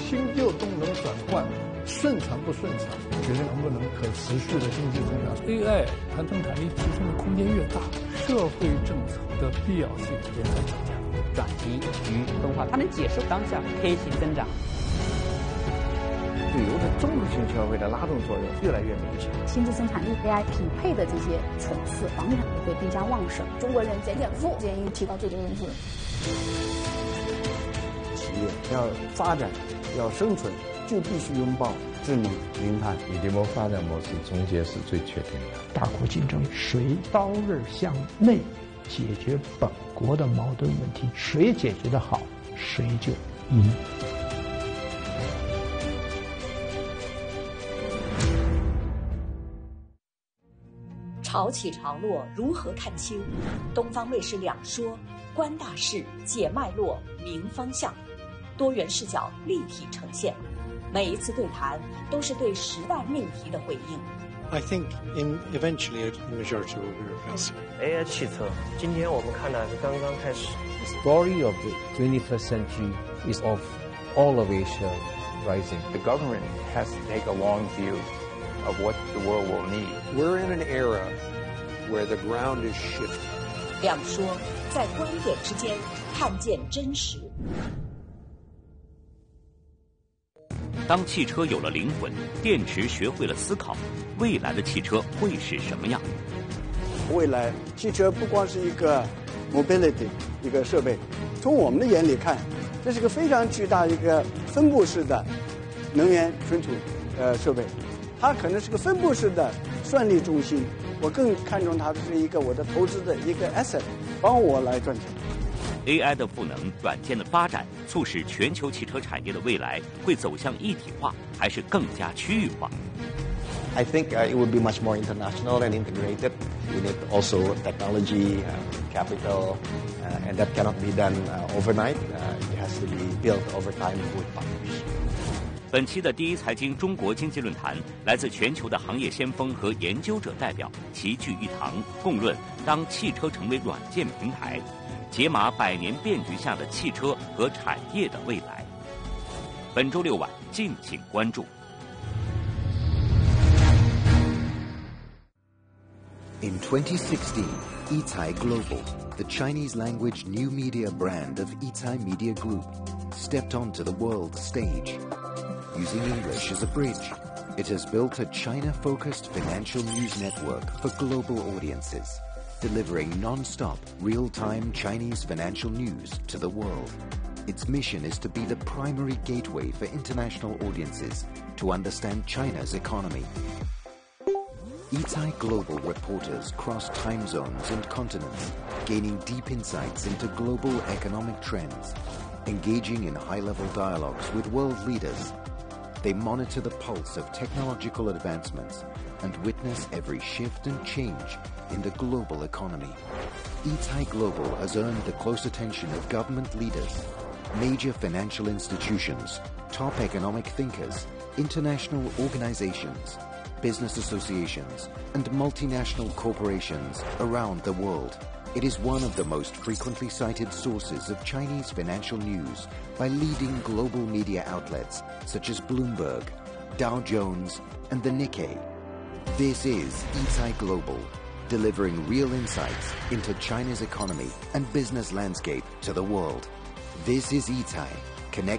新旧动能转换顺畅不顺畅，决定能不能可持续的经济增长。AI 它生产力提升的空间越大，社会政策的必要性也在增加。 转移与分化，它能解释当下 K 型增长。 旅游的综合性消费的拉动作用越来越明显。 新质生产力 AI 匹配的这些层次，房地产会更加旺盛。 中国人减负，建议提高最低工资。 企业要发展、要生存，就必须拥抱智能、零碳。 规模发展模式终结是最确定的。 大国竞争，谁刀刃向内解决本国的矛盾问题，谁解决得好，谁就赢。 潮起潮落，如何看清？东方卫视两说，观大势，解脉络，明方向，多元视角立体呈现。每一次对谈都是对时代命题的回应。 I think eventually a majority will be replaced. AI 汽车，今天我们看的是刚刚开始。 The story of the 21st century is of all of Asia rising. The government has to take a long view of what the world will need. We're in an era where the ground is shifting. 两说，在观点之间看见真实。 当汽车有了灵魂，电池学会了思考，未来的汽车会是什么样？ 未来汽车不光是一个 mobility 一个设备，从我们的眼里看，这是个非常巨大的一个分布式的能源存储设备，它可能是个分布式的算力中心。我更看重它是一个我的投资的一个 asset， 帮我来赚钱。 AI 的赋能、软件的发展，促使全球汽车产业的未来会走向一体化，还是更加区域化 ？I think it would be much more international and integrated. We need also technology, capital, and that cannot be done overnight. It has to be built over time with partners. 本期的第一财经中国经济论坛，来自全球的行业先锋和研究者代表齐聚一堂，共论当汽车成为软件平台，解码百年变局下的汽车和产业的未来。本周6晚敬请关注。 In 2016, Yitai Global, the Chinese-language new media brand of Yitai Media Group, stepped onto the world stage. Using English as a bridge, it has built a China-focused financial news network for global audiences, delivering non-stop, real-time Chinese financial news to the world. Its mission is to be the primary gateway for international audiences to understand China's economy. Yitai Global reporters cross time zones and continents, gaining deep insights into global economic trends, engaging in high-level dialogues with world leaders. They monitor the pulse of technological advancements and witness every shift and change in the global economy. Yitai Global has earned the close attention of government leaders, major financial institutions, top economic thinkers, international organizations, business associations, and multinational corporations around the world. It is one of the most frequently cited sources of Chinese financial news by leading global media outlets such as Bloomberg, Dow Jones, and the Nikkei. This is Yitai Global, delivering real insights into China's economy and business landscape to the world. This is Yitai.